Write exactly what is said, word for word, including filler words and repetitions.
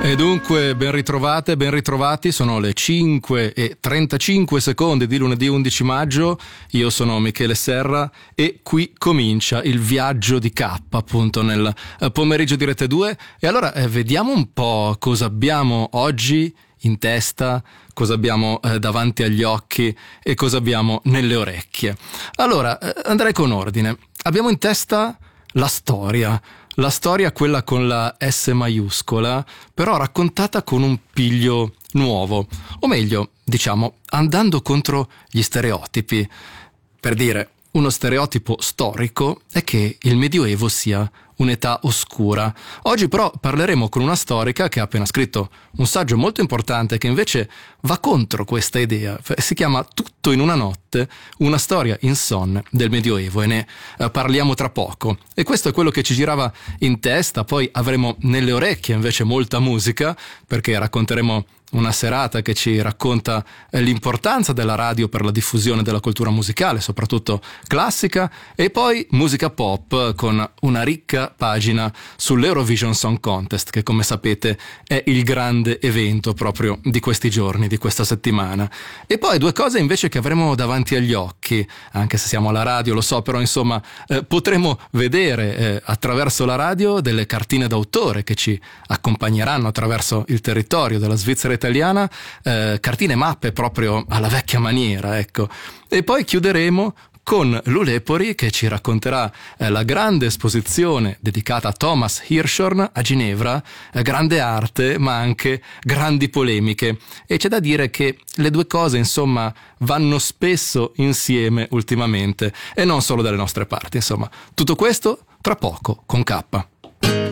E dunque ben ritrovate, ben ritrovati, sono le cinque e trentacinque secondi di lunedì undici maggio, io sono Michele Serra e qui comincia il viaggio di K appunto nel pomeriggio di Rete due e allora eh, vediamo un po' cosa abbiamo oggi in testa, cosa abbiamo eh, davanti agli occhi e cosa abbiamo nelle orecchie. Allora eh, andrei con ordine, abbiamo in testa la storia. La storia, quella con la S maiuscola, però raccontata con un piglio nuovo, o meglio, diciamo, andando contro gli stereotipi. Per dire, uno stereotipo storico è che il Medioevo sia un'età oscura. Oggi però parleremo con una storica che ha appena scritto un saggio molto importante che invece va contro questa idea. Si chiama Tutto in una notte, una storia insonne del Medioevo e ne eh, parliamo tra poco. E questo è quello che ci girava in testa, poi avremo nelle orecchie invece molta musica perché racconteremo una serata che ci racconta l'importanza della radio per la diffusione della cultura musicale, soprattutto classica, e poi musica pop con una ricca pagina sull'Eurovision Song Contest, che come sapete è il grande evento proprio di questi giorni, di questa settimana. E poi due cose invece che avremo davanti agli occhi, anche se siamo alla radio, lo so, però insomma eh, potremo vedere eh, attraverso la radio delle cartine d'autore che ci accompagneranno attraverso il territorio della Svizzera italiana, eh, cartine mappe proprio alla vecchia maniera, ecco. E poi chiuderemo con Lulepori che ci racconterà eh, la grande esposizione dedicata a Thomas Hirschhorn a Ginevra, eh, grande arte ma anche grandi polemiche, e c'è da dire che le due cose insomma vanno spesso insieme ultimamente e non solo dalle nostre parti. Insomma, tutto questo tra poco con K.